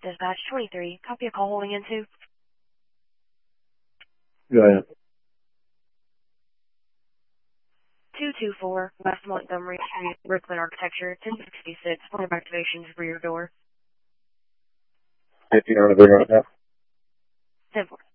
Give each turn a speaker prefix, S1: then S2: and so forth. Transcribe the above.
S1: Dispatch 23, copy a call holding into
S2: Go ahead.
S1: 224 West Montgomery Street, Brooklyn Architecture, 1066, point of activations, rear door.
S2: 15 on the big right now.
S1: 10-4.